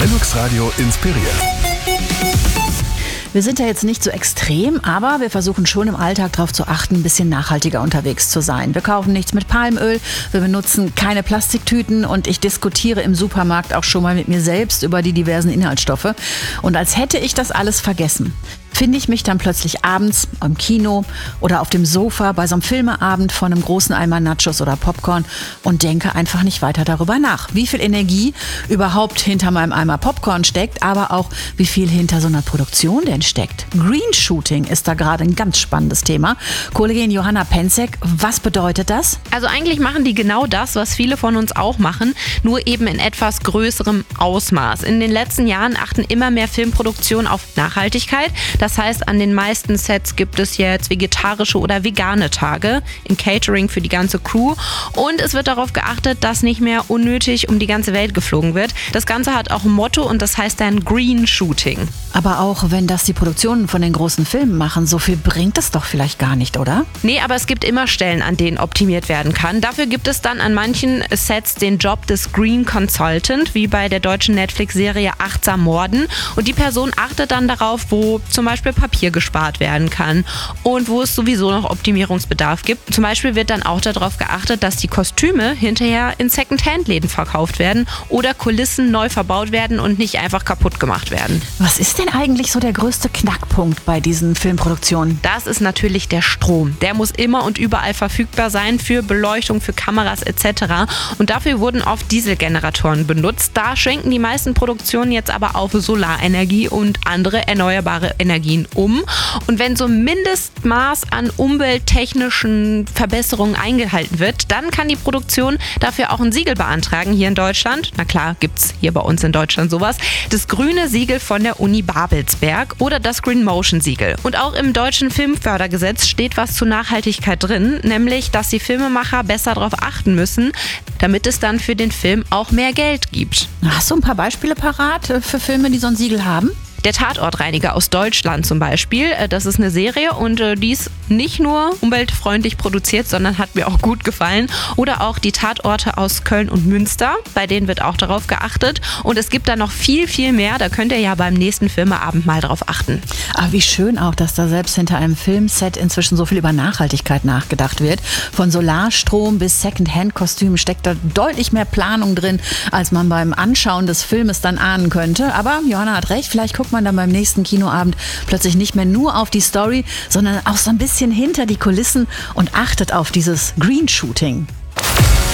Linux Radio inspiriert. Wir sind ja jetzt nicht so extrem, aber wir versuchen schon im Alltag darauf zu achten, ein bisschen nachhaltiger unterwegs zu sein. Wir kaufen nichts mit Palmöl, wir benutzen keine Plastiktüten und ich diskutiere im Supermarkt auch schon mal mit mir selbst über die diversen Inhaltsstoffe. Und als hätte ich das alles vergessen, finde ich mich dann plötzlich abends im Kino oder auf dem Sofa bei so einem Filmeabend vor einem großen Eimer Nachos oder Popcorn und denke einfach nicht weiter darüber nach, wie viel Energie überhaupt hinter meinem Eimer Popcorn steckt, aber auch wie viel hinter so einer Produktion denn steckt. Green Shooting ist da gerade ein ganz spannendes Thema. Kollegin Johanna Penzek, was bedeutet das? Also eigentlich machen die genau das, was viele von uns auch machen, nur eben in etwas größerem Ausmaß. In den letzten Jahren achten immer mehr Filmproduktionen auf Nachhaltigkeit. Das heißt, an den meisten Sets gibt es jetzt vegetarische oder vegane Tage im Catering für die ganze Crew. Und es wird darauf geachtet, dass nicht mehr unnötig um die ganze Welt geflogen wird. Das Ganze hat auch ein Motto und das heißt dann Green Shooting. Aber auch wenn das die Produktionen von den großen Filmen machen, so viel bringt es doch vielleicht gar nicht, oder? Nee, aber es gibt immer Stellen, an denen optimiert werden kann. Dafür gibt es dann an manchen Sets den Job des Green Consultant, wie bei der deutschen Netflix-Serie Achtsam Morden. Und die Person achtet dann darauf, wo zum Beispiel Papier gespart werden kann und wo es sowieso noch Optimierungsbedarf gibt. Zum Beispiel wird dann auch darauf geachtet, dass die Kostüme hinterher in Second-Hand-Läden verkauft werden oder Kulissen neu verbaut werden und nicht einfach kaputt gemacht werden. Was ist denn eigentlich so der größte Knackpunkt bei diesen Filmproduktionen? Das ist natürlich der Strom. Der muss immer und überall verfügbar sein für Beleuchtung, für Kameras etc. Und dafür wurden oft Dieselgeneratoren benutzt. Da schwenken die meisten Produktionen jetzt aber auf Solarenergie und andere erneuerbare Energien um. Und wenn so ein Mindestmaß an umwelttechnischen Verbesserungen eingehalten wird, dann kann die Produktion dafür auch ein Siegel beantragen hier in Deutschland. Na klar, gibt's hier bei uns in Deutschland sowas. Das grüne Siegel von der Uni Babelsberg oder das Green Motion Siegel. Und auch im deutschen Filmfördergesetz steht was zur Nachhaltigkeit drin, nämlich, dass die Filmemacher besser darauf achten müssen, damit es dann für den Film auch mehr Geld gibt. Hast du ein paar Beispiele parat für Filme, die so ein Siegel haben? Der Tatortreiniger aus Deutschland zum Beispiel, das ist eine Serie und die ist nicht nur umweltfreundlich produziert, sondern hat mir auch gut gefallen. Oder auch die Tatorte aus Köln und Münster, bei denen wird auch darauf geachtet. Und es gibt da noch viel, viel mehr, da könnt ihr ja beim nächsten Filmeabend mal drauf achten. Aber wie schön auch, dass da selbst hinter einem Filmset inzwischen so viel über Nachhaltigkeit nachgedacht wird. Von Solarstrom bis Second-Hand-Kostümen steckt da deutlich mehr Planung drin, als man beim Anschauen des Filmes dann ahnen könnte. Aber Johanna hat recht, vielleicht guckt man dann beim nächsten Kinoabend plötzlich nicht mehr nur auf die Story, sondern auch so ein bisschen hinter die Kulissen und achtet auf dieses Green Shooting.